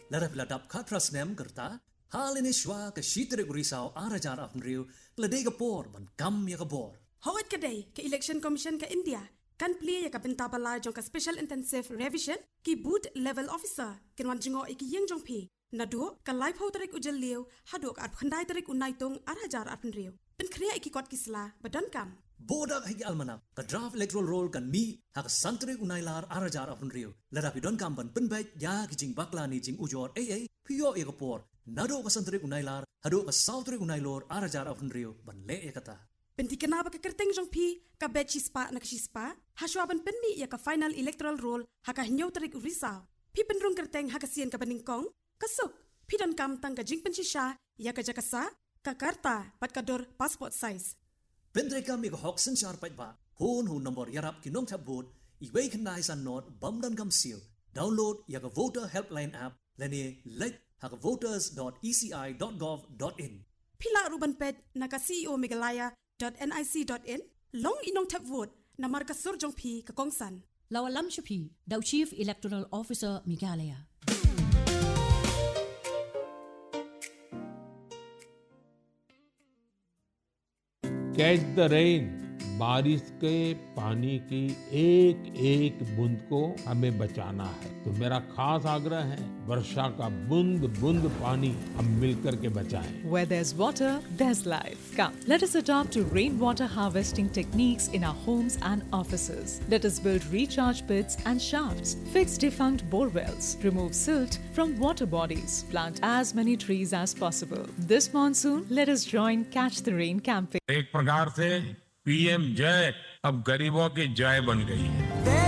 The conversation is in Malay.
ladap khatras nem kerta halini shwa ke shitre gurisau arajar afnriu ladai gapor ban kam ya gabor Hawat kadai ke Election Commission ke India kan pli ya ka pentabala jong ka Special Intensive Revision ki boot level officer kenwan jingo iki yeng jong phi nado ka live ho tarik ujel liu hadok at khandai tarik unai tong arajar afnriu pen kriya iki kot kisla badan kam bodak higi almanak ka draft electoral roll kan mi ha ka santre unailar arajar afnriu ladap idon kam ban penbai ya kijing baklani jing ujor AA pio ya gapor nado ka santre unailar hado ka sautre unailor arajar afnriu ban le ya kata Penti kenapa ke kerteng jong pi ka bet chispa na chispa haswaban penmi ya ka final electoral roll ha ka hinyo tarik risau pi penrung kerteng ha ka sien ka beningkong kasuk pi dan kam tang ka jing penchisha ya ka jakasa ka karta pat ka dor passport size Pendre kam ik hoksen sharpat ba hon number yarap kinong tabot iwei khnai san not bamdan kam seal download ya ka voter helpline app lani like ha ka voters.eci.gov.in Pila ruban pet na ka CEO megalaya.nic.in long inong tap vote na marka surjong pi ka kongsan Lawalam Shupi, Dau Chief Electoral Officer Meghalaya. Catch the rain बारिश के पानी की एक एक बूंद को हमें बचाना है तो मेरा खास आग्रह है वर्षा का बूंद बूंद पानी हम मिलकर के बचाएं Where there's water, there's life. Come, let us adopt to rainwater harvesting techniques in our homes and offices. Let us build recharge pits and shafts, fix defunct bore wells, remove silt from water bodies, plant as many trees as possible. This monsoon, let us join Catch the Rain campaign. एक प्रकार से पीएम जय अब गरीबों की जय बन गई है